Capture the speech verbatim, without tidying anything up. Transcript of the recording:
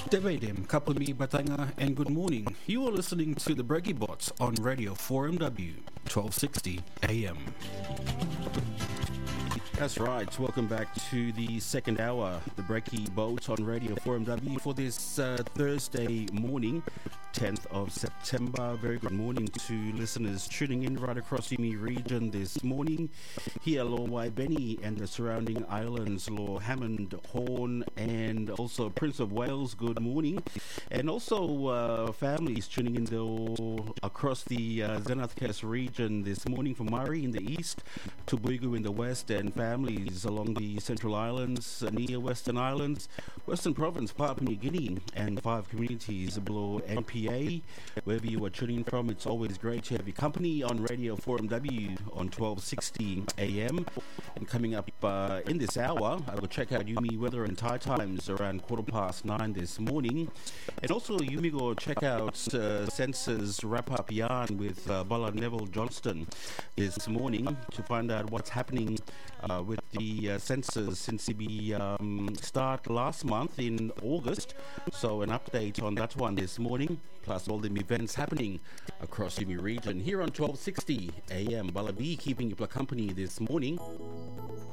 Devedem, Kapumi Batanga, and good morning. You are listening to the Breggy Bots on Radio four M W, twelve sixty A M. That's right. Welcome back to the second hour, the Breggy Boats on Radio four M W for this uh, Thursday morning, tenth of September. Very good morning to listeners tuning in right across the Umi region this morning. Here, Lord Waibeni and the surrounding islands, Lord Hammond, Horn, and also Prince of Wales. Good morning. And also uh, families tuning in though, across the uh, Zenithcast region this morning from Murray in the east to Buigu in the west, and families along the Central Islands, uh, near Western Islands, Western Province, Papua New Guinea, and five communities below N P A. Wherever you are tuning in from, it's always great to have your company on Radio four M W on twelve sixty A M. And coming up uh, in this hour, I will check out Yumi weather and Thai times around quarter past nine this morning. And also, Yumi will check out uh, Census wrap-up yarn with uh, Bala Neville Johnston this morning to find out what's happening uh, with the uh, census since the um, start last month in August. So an update on that one this morning, plus all the events happening across the region here on twelve sixty A M. Balabi keeping you company this morning.